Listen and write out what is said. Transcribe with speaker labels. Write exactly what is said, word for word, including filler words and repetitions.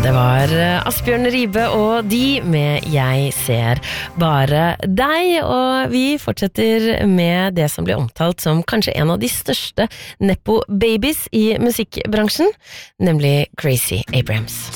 Speaker 1: Det var Asbjørn Ribe og de med Jeg ser bare deg, og vi fortsetter med det som ble omtalt som kanskje en av de største Nepo-babies i musikkbransjen, nemlig Gracie Abrams.